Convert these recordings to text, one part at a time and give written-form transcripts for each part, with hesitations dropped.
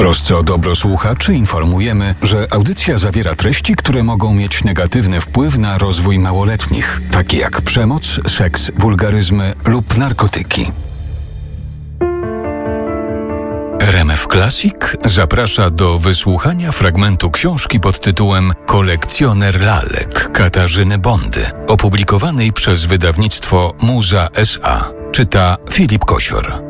trosce o dobro słuchaczy informujemy, że audycja zawiera treści, które mogą mieć negatywny wpływ na rozwój małoletnich, takie jak przemoc, seks, wulgaryzmy lub narkotyki. RMF Classic zaprasza do wysłuchania fragmentu książki pod tytułem Kolekcjoner lalek Katarzyny Bondy, opublikowanej przez wydawnictwo Muza S.A. Czyta Filip Kosior.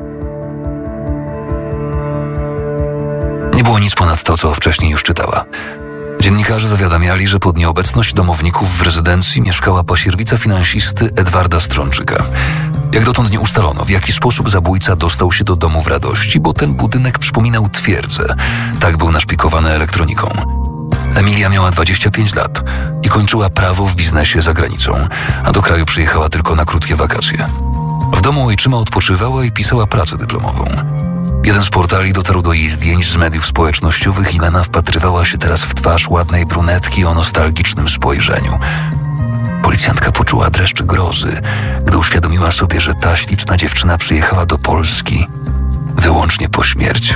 Nie było nic ponad to, co wcześniej już czytała. Dziennikarze zawiadamiali, że pod nieobecność domowników w rezydencji mieszkała pasierbica finansisty Edwarda Strączyka. Jak dotąd nie ustalono, w jaki sposób zabójca dostał się do domu w Radości, bo ten budynek przypominał twierdzę. Tak był naszpikowany elektroniką. Emilia miała 25 lat i kończyła prawo w biznesie za granicą, a do kraju przyjechała tylko na krótkie wakacje. W domu ojczyma odpoczywała i pisała pracę dyplomową. Jeden z portali dotarł do jej zdjęć z mediów społecznościowych i Lena wpatrywała się teraz w twarz ładnej brunetki o nostalgicznym spojrzeniu. Policjantka poczuła dreszcz grozy, gdy uświadomiła sobie, że ta śliczna dziewczyna przyjechała do Polski wyłącznie po śmierć.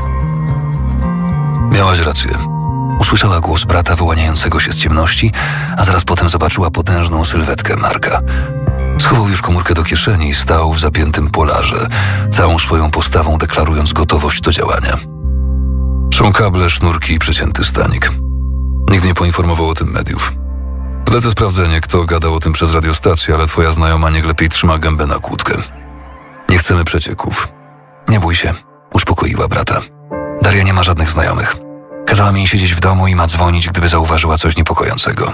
Miałaś rację. Usłyszała głos brata wyłaniającego się z ciemności, a zaraz potem zobaczyła potężną sylwetkę Marka. Schował już komórkę do kieszeni i stał w zapiętym polarze, całą swoją postawą deklarując gotowość do działania. Są kable, sznurki i przecięty stanik. Nikt nie poinformował o tym mediów. Zlecę sprawdzenie, kto gadał o tym przez radiostację, ale twoja znajoma niech lepiej trzyma gębę na kłódkę. Nie chcemy przecieków. Nie bój się, uspokoiła brata. Daria nie ma żadnych znajomych. Kazała mi siedzieć w domu i ma dzwonić, gdyby zauważyła coś niepokojącego.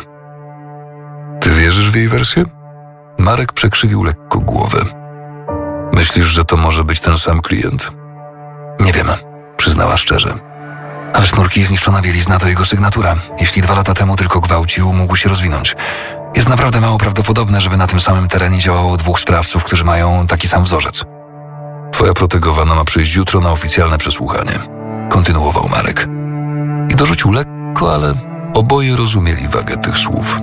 Ty wierzysz w jej wersję? Marek przekrzywił lekko głowę. Myślisz, że to może być ten sam klient? Nie wiem, przyznała szczerze. Ale sznurki i zniszczona bielizna to jego sygnatura. Jeśli 2 lata temu tylko gwałcił, mógł się rozwinąć. Jest naprawdę mało prawdopodobne, żeby na tym samym terenie działało 2 sprawców, którzy mają taki sam wzorzec. Twoja protegowana ma przyjść jutro na oficjalne przesłuchanie. Kontynuował Marek. I dorzucił lekko, ale oboje rozumieli wagę tych słów.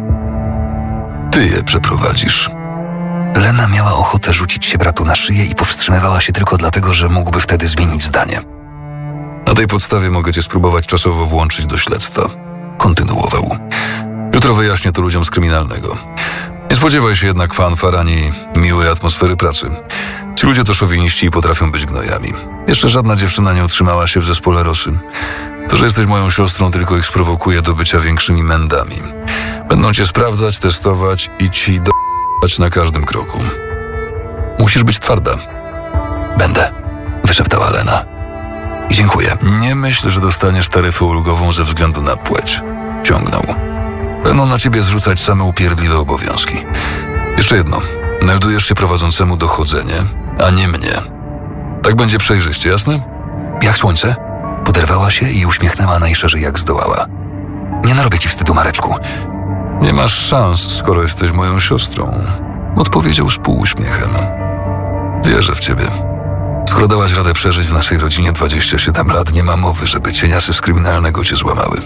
Ty je przeprowadzisz. Lena miała ochotę rzucić się bratu na szyję i powstrzymywała się tylko dlatego, że mógłby wtedy zmienić zdanie. Na tej podstawie mogę cię spróbować czasowo włączyć do śledztwa. Kontynuował. Jutro wyjaśnię to ludziom z kryminalnego. Nie spodziewaj się jednak fanfar ani miłej atmosfery pracy. Ci ludzie to szowiniści i potrafią być gnojami. Jeszcze żadna dziewczyna nie utrzymała się w zespole Rosy. To, że jesteś moją siostrą, tylko ich sprowokuje do bycia większymi mędami. Będą cię sprawdzać, testować i ci do***ać na każdym kroku. Musisz być twarda. Będę, wyszeptała Lena. I dziękuję. Nie myśl, że dostaniesz taryfę ulgową ze względu na płeć. Ciągnął. Będą na ciebie zrzucać same upierdliwe obowiązki. Jeszcze jedno. Meldujesz się prowadzącemu dochodzenie, a nie mnie. Tak będzie przejrzyście, jasne? Jak słońce? Poderwała się i uśmiechnęła najszerzej jak zdołała. Nie narobię ci wstydu, Mareczku. Nie masz szans, skoro jesteś moją siostrą. Odpowiedział z półuśmiechem. Wierzę w ciebie. Skoro dałaś radę przeżyć w naszej rodzinie 27 lat, nie ma mowy, żeby cieniasy z kryminalnego cię złamały.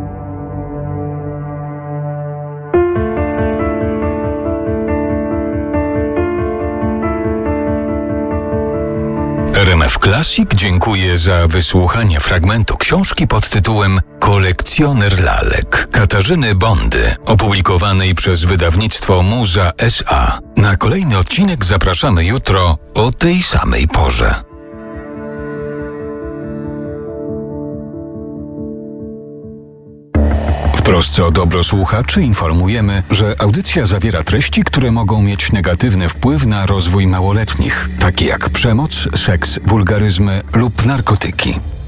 RMF Classic dziękuję za wysłuchanie fragmentu książki pod tytułem Kolekcjoner lalek Katarzyny Bondy, opublikowanej przez wydawnictwo Muza S.A. Na kolejny odcinek zapraszamy jutro o tej samej porze. W trosce o dobro słuchaczy informujemy, że audycja zawiera treści, które mogą mieć negatywny wpływ na rozwój małoletnich, takie jak przemoc, seks, wulgaryzmy lub narkotyki.